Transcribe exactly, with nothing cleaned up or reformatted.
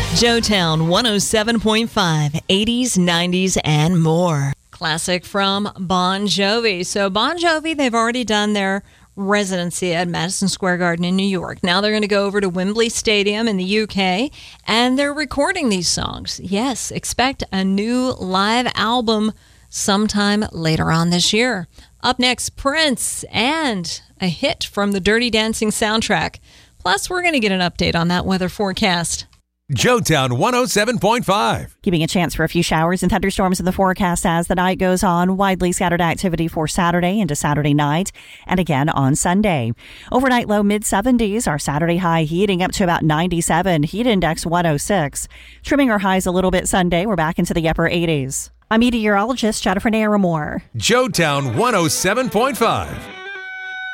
Joetown one oh seven point five, eighties, nineties, and more. Classic from Bon Jovi. So Bon Jovi, they've already done their residency at Madison Square Garden in New York. Now they're going to go over to Wembley Stadium in the U K, and they're recording these songs. Yes, expect a new live album sometime later on this year. Up next, Prince and a hit from the Dirty Dancing soundtrack. Plus, we're going to get an update on that weather forecast. Joetown one oh seven point five. Keeping a chance for a few showers and thunderstorms in the forecast as the night goes on. Widely scattered activity for Saturday into Saturday night and again on Sunday. Overnight low mid seventies. Our Saturday high heating up to about ninety-seven. Heat index one oh six. Trimming our highs a little bit Sunday. We're back into the upper eighties. I'm meteorologist Jennifer Naramore. Joetown one oh seven point five.